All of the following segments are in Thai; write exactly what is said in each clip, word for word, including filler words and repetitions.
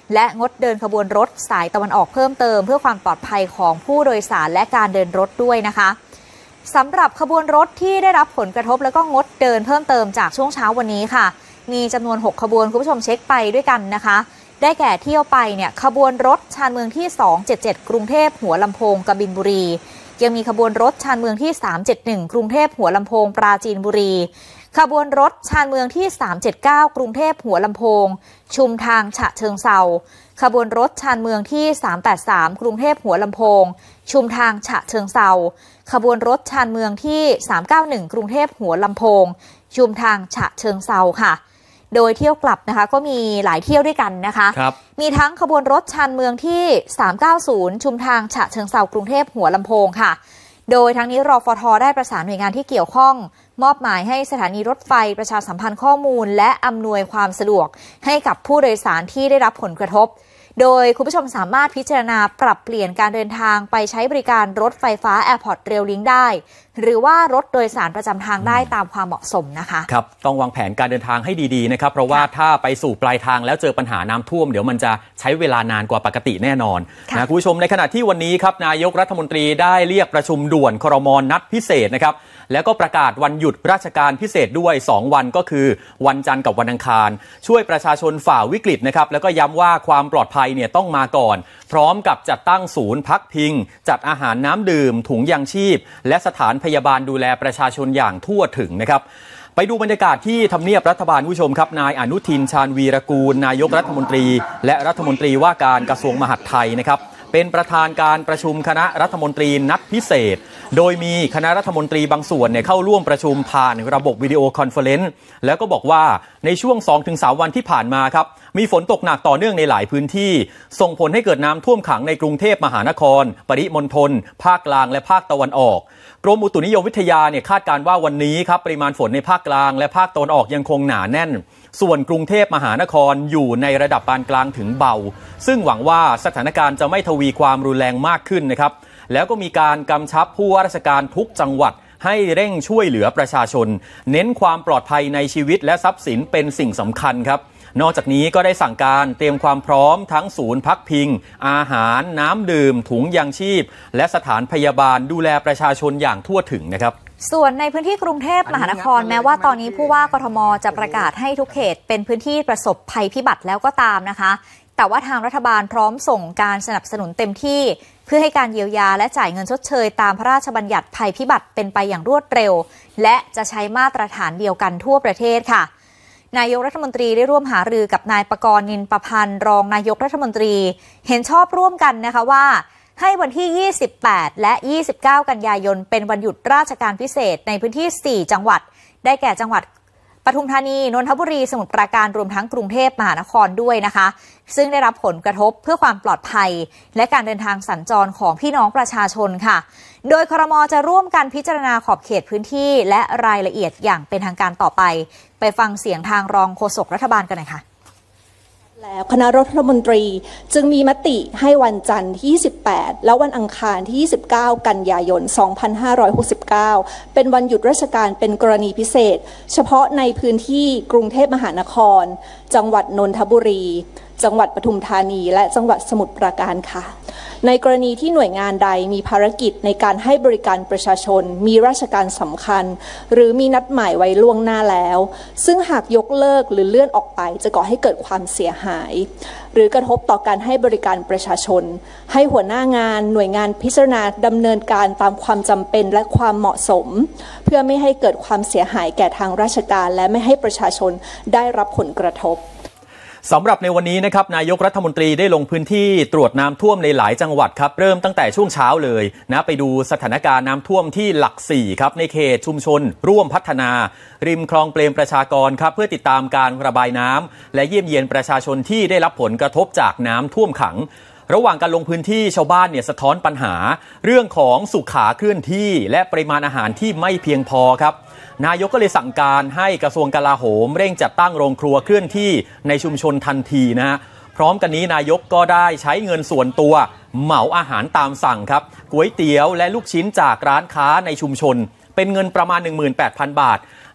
และงดเดินขบวนรถสายตะวันออกเพิ่มเติมเพื่อความปลอดภัยของผู้โดยสารและการเดินรถด้วยนะคะสำหรับขบวนรถที่ได้รับผลกระทบแล้วก็งดเดินเพิ่มเติมจากช่วงเช้าวันนี้ค่ะมีจำนวนหกขบวนคุณผู้ชมเช็คไปด้วยกันนะคะได้แก่เที่ยวไปเนี่ยขบวนรถชานเมืองที่สองเจ็ดเจ็ดกรุงเทพหัวลำโพงกบินบุรียังมีขบวนรถชานเมืองที่สามเจ็ดหนึ่งกรุงเทพหัวลำโพงปราจีนบุรีขบวนรถชานเมืองที่สามเจ็ดเก้ากรุงเทพหัวลำโพงชุมทางฉะเชิงเทราขบวนรถชานเมืองที่สามแปดสามกรุงเทพหัวลำโพงชุมทางฉะเชิงเทราขบวนรถชานเมืองที่สามเก้าหนึ่งกรุงเทพหัวลำโพงชุมทางฉะเชิงเทราค่ะโดยเที่ยวกลับนะคะก็มีหลายเที่ยวด้วยกันนะคะมีทั้งขบวนรถชานเมืองที่สามเก้าศูนย์ชุมทางฉะเชิงเทรากรุงเทพหัวลำโพงค่ะโดยทั้งนี้รฟท.ได้ประสานหน่วยงานที่เกี่ยวข้องมอบหมายให้สถานีรถไฟประชาสัมพันธ์ข้อมูลและอำนวยความสะดวกให้กับผู้โดยสารที่ได้รับผลกระทบโดยคุณผู้ชมสามารถพิจารณาปรับเปลี่ยนการเดินทางไปใช้บริการรถไฟฟ้า Airport Rail Link ได้หรือว่ารถโดยสารประจำทางได้ตามความเหมาะสมนะคะครับต้องวางแผนการเดินทางให้ดีๆนะครับเพราะว่าถ้าไปสู่ปลายทางแล้วเจอปัญหาน้ำท่วมเดี๋ยวมันจะใช้เวลานานกว่าปกติแน่นอนนะคุณผู้ชมในขณะที่วันนี้ครับนายกรัฐมนตรีได้เรียกประชุมด่วนครม.นัดพิเศษนะครับแล้วก็ประกาศวันหยุดราชการพิเศษด้วยสองวันก็คือวันจันทร์กับวันอังคารช่วยประชาชนฝ่าวิกฤตนะครับแล้วก็ย้ำว่าความปลอดภัยเนี่ยต้องมาก่อนพร้อมกับจัดตั้งศูนย์พักพิงจัดอาหารน้ำดื่มถุงยางชีพและสถานพยาบาลดูแลประชาชนอย่างทั่วถึงนะครับไปดูบรรยากาศที่ทำเนียบรัฐบาลผู้ชมครับนายอนุทินชาญวีรกูลนายกรัฐมนตรีและรัฐมนตรีว่าการกระทรวงมหาดไทยนะครับเป็นประธานการประชุมคณะรัฐมนตรีนัดพิเศษโดยมีคณะรัฐมนตรีบางส่วนเนี่ยเข้าร่วมประชุมผ่านระบบวิดีโอคอนเฟอเรนซ์แล้วก็บอกว่าในช่วง สองถึงสาม วันที่ผ่านมาครับมีฝนตกหนักต่อเนื่องในหลายพื้นที่ส่งผลให้เกิดน้ำท่วมขังในกรุงเทพมหานครปริมณฑลภาคกลางและภาคตะวันออกกรมอุตุนิยมวิทยาเนี่ยคาดการณ์ว่าวันนี้ครับปริมาณฝนในภาคกลางและภาคตะวันออกยังคงหนาแน่นส่วนกรุงเทพมหานครอยู่ในระดับปานกลางถึงเบาซึ่งหวังว่าสถานการณ์จะไม่ทวีความรุนแรงมากขึ้นนะครับแล้วก็มีการกำชับผู้ว่าราชการทุกจังหวัดให้เร่งช่วยเหลือประชาชนเน้นความปลอดภัยในชีวิตและทรัพย์สินเป็นสิ่งสำคัญครับนอกจากนี้ก็ได้สั่งการเตรียมความพร้อมทั้งศูนย์พักพิงอาหารน้ำดื่มถุงยางชีพและสถานพยาบาลดูแลประชาชนอย่างทั่วถึงนะครับส่วนในพื้นที่กรุงเทพมหานครแม้ว่าตอนนี้ผู้ว่ากทม.จะประกาศให้ทุกเขตเป็นพื้นที่ประสบภัยพิบัติแล้วก็ตามนะคะแต่ว่าทางรัฐบาลพร้อมส่งการสนับสนุนเต็มที่เพื่อให้การเยียวยาและจ่ายเงินชดเชยตามพระราชบัญญัติภัยพิบัติเป็นไปอย่างรวดเร็วและจะใช้มาตรฐานเดียวกันทั่วประเทศค่ะนายกรัฐมนตรีได้ร่วมหารือกับนายปกรณ์นินประพันธ์รองนายกรัฐมนตรีเห็นชอบร่วมกันนะคะว่าให้วันที่ยี่สิบแปดและยี่สิบเก้ากันยายนเป็นวันหยุดราชการพิเศษในพื้นที่สี่จังหวัดได้แก่จังหวัดปทุมธานีนนทบุรีสมุทรปราการรวมทั้งกรุงเทพมหานครด้วยนะคะซึ่งได้รับผลกระทบเพื่อความปลอดภัยและการเดินทางสัญจรของพี่น้องประชาชนค่ะโดยครม.จะร่วมกันพิจารณาขอบเขตพื้นที่และรายละเอียดอย่างเป็นทางการต่อไปไปฟังเสียงทางรองโฆษกรัฐบาลกันหน่อยค่ะแล้วคณะรัฐมนตรีจึงมีมติให้วันจันทร์ที่ยี่สิบแปดและวันอังคารที่ยี่สิบเก้ากันยายนสองพันห้าร้อยหกสิบเก้าเป็นวันหยุดราชการเป็นกรณีพิเศษเฉพาะในพื้นที่กรุงเทพมหานครจังหวัดนนทบุรีจังหวัดปทุมธานีและจังหวัดสมุทรปราการค่ะในกรณีที่หน่วยงานใดมีภารกิจในการให้บริการประชาชนมีราชการสำคัญหรือมีนัดหมายไว้ล่วงหน้าแล้วซึ่งหากยกเลิกหรือเลื่อนออกไปจะก่อให้เกิดความเสียหายหรือกระทบต่อการให้บริการประชาชนให้หัวหน้างานหน่วยงานพิจารณาดำเนินการตามความจำเป็นและความเหมาะสมเพื่อไม่ให้เกิดความเสียหายแก่ทางราชการและไม่ให้ประชาชนได้รับผลกระทบสำหรับในวันนี้นะครับนายกรัฐมนตรีได้ลงพื้นที่ตรวจน้ำท่วมในหลายจังหวัดครับเริ่มตั้งแต่ช่วงเช้าเลยนะไปดูสถานการณ์น้ำท่วมที่หลักสี่ครับในเขตชุมชนร่วมพัฒนาริมคลองเปรมประชากรครับเพื่อติดตามการระบายน้ำและเยี่ยมเยียนประชาชนที่ได้รับผลกระทบจากน้ำท่วมขังระหว่างการลงพื้นที่ชาวบ้านเนี่ยสะท้อนปัญหาเรื่องของสุขาเคลื่อนที่และปริมาณอาหารที่ไม่เพียงพอครับนายกก็เลยสั่งการให้กระทรวงกลาโหมเร่งจัดตั้งโรงครัวเคลื่อนที่ในชุมชนทันทีนะฮะพร้อมกันนี้นายกก็ได้ใช้เงินส่วนตัวเหมาอาหารตามสั่งครับก๋วยเตี๋ยวและลูกชิ้นจากร้านค้าในชุมชนเป็นเงินประมาณ หนึ่งหมื่นแปดพัน บาท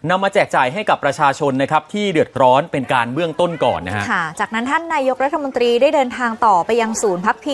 นำมาแจกจ่ายให้กับประชาชนนะครับที่เดือดร้อนเป็นการเบื้องต้นก่อนนะฮะค่ะจากนั้นท่านนายกรัฐมนตรีได้เดินทางต่อไปยังศูนย์พักพิง